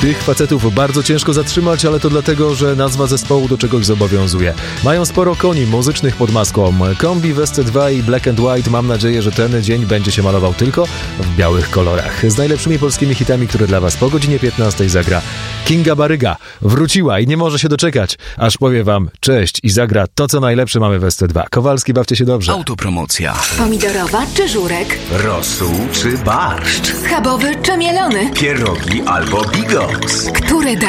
Tych facetów bardzo ciężko zatrzymać, ale to dlatego, że nazwa zespołu do czegoś zobowiązuje. Mają sporo koni muzycznych pod maską. Kombi w SC2 i Black and White. Mam nadzieję, że ten dzień będzie się malował tylko w białych kolorach. Z najlepszymi polskimi hitami, które dla was po godzinie 15 zagra Kinga Baryga. Wróciła i nie może się doczekać, aż powie wam cześć i zagra to, co najlepsze mamy w SC2. Kowalski, bawcie się dobrze. Autopromocja. Pomidorowa czy żurek? Rosół czy barszcz? Schabowy czy mielony? Pierogi albo bigos? Które